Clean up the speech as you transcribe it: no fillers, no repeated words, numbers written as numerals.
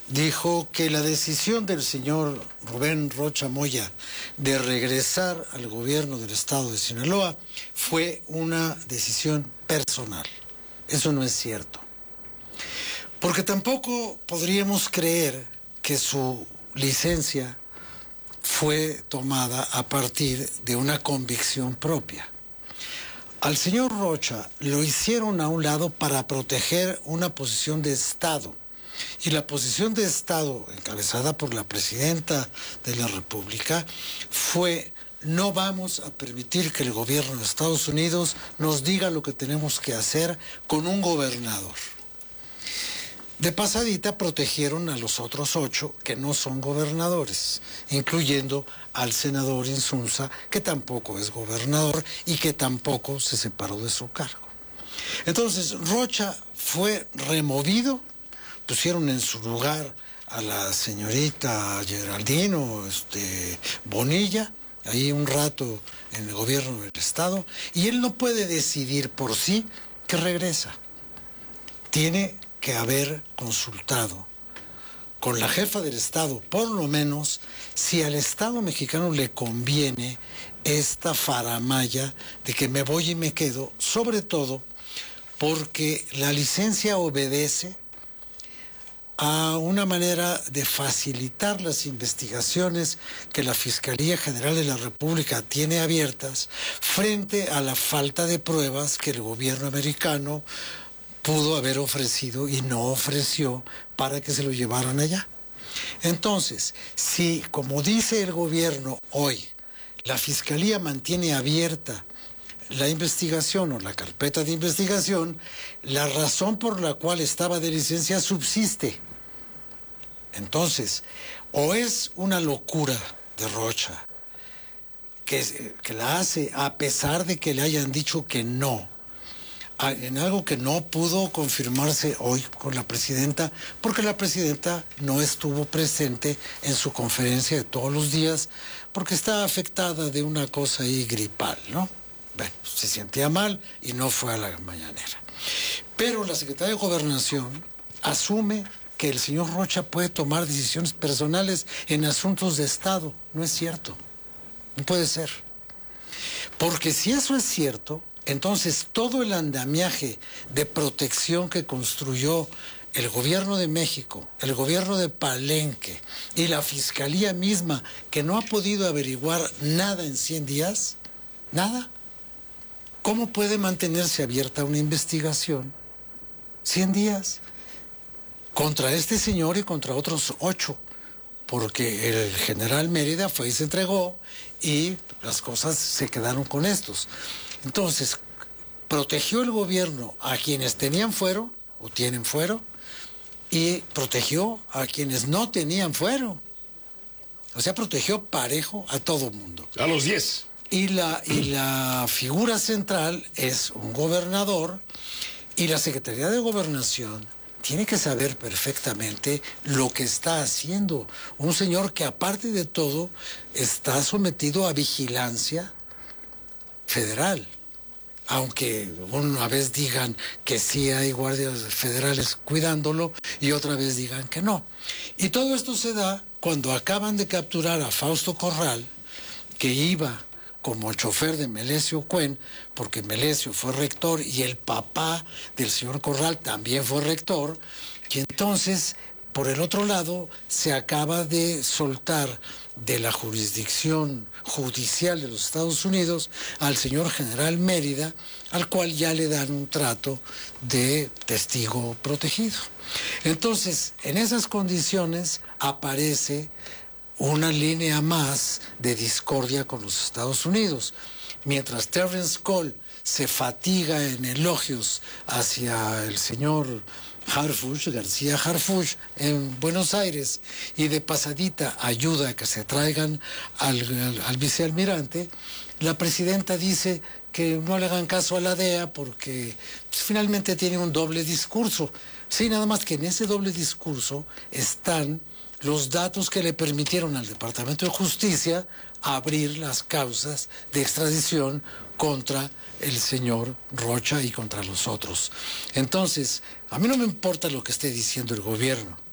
dijo que la decisión del señor Rubén Rocha Moya de regresar al gobierno del estado de Sinaloa fue una decisión personal. Eso no es cierto. Porque tampoco podríamos creer que su licencia fue tomada a partir de una convicción propia. Al señor Rocha lo hicieron a un lado para proteger una posición de Estado. Y la posición de Estado, encabezada por la presidenta de la República, fue: no vamos a permitir que el gobierno de Estados Unidos nos diga lo que tenemos que hacer con un gobernador. De pasadita protegieron a los otros 8 que no son gobernadores, incluyendo al senador Insunza, que tampoco es gobernador y que tampoco se separó de su cargo. Entonces, Rocha fue removido, pusieron en su lugar a la señorita Geraldino Bonilla, ahí un rato en el gobierno del estado, y él no puede decidir por sí que regresa. Tiene que haber consultado con la jefa del Estado, por lo menos, si al Estado mexicano le conviene esta faramalla de que me voy y me quedo, sobre todo porque la licencia obedece a una manera de facilitar las investigaciones que la Fiscalía General de la República tiene abiertas frente a la falta de pruebas que el gobierno americano pudo haber ofrecido y no ofreció para que se lo llevaran allá. Entonces, si, como dice el gobierno hoy, la Fiscalía mantiene abierta la investigación o la carpeta de investigación, la razón por la cual estaba de licencia subsiste. Entonces, o es una locura de Rocha, que la hace a pesar de que le hayan dicho que no, en algo que no pudo confirmarse hoy con la presidenta, porque la presidenta no estuvo presente en su conferencia de todos los días, porque estaba afectada de una cosa ahí gripal, ¿no? Bueno, se sentía mal y no fue a la mañanera. Pero la secretaria de Gobernación asume que el señor Rocha puede tomar decisiones personales en asuntos de Estado. No es cierto. No puede ser. Porque si eso es cierto, entonces todo el andamiaje de protección que construyó el gobierno de México, el gobierno de Palenque y la Fiscalía misma, que no ha podido averiguar nada en 100 días, nada, ¿cómo puede mantenerse abierta una investigación 100 días contra este señor y contra otros 8? Porque el general Mérida fue y se entregó y las cosas se quedaron con estos. Entonces, protegió el gobierno a quienes tenían fuero o tienen fuero y protegió a quienes no tenían fuero. O sea, protegió parejo a todo mundo. A los 10. Y la figura central es un gobernador, y la Secretaría de Gobernación tiene que saber perfectamente lo que está haciendo. Un señor que, aparte de todo, está sometido a vigilancia federal. Aunque una vez digan que sí hay guardias federales cuidándolo y otra vez digan que no. Y todo esto se da cuando acaban de capturar a Fausto Corral, que iba como chofer de Melesio Cuen, porque Melesio fue rector y el papá del señor Corral también fue rector, y entonces, por el otro lado, se acaba de soltar de la jurisdicción judicial de los Estados Unidos al señor general Mérida, al cual ya le dan un trato de testigo protegido. Entonces, en esas condiciones aparece una línea más de discordia con los Estados Unidos. Mientras Terence Cole se fatiga en elogios hacia el señor García Harfuch en Buenos Aires, y de pasadita ayuda a que se traigan al vicealmirante, la presidenta dice que no le hagan caso a la DEA porque pues, finalmente tiene un doble discurso. Sí, nada más que en ese doble discurso están los datos que le permitieron al Departamento de Justicia abrir las causas de extradición contra el señor Rocha y contra los otros. Entonces, a mí no me importa lo que esté diciendo el gobierno.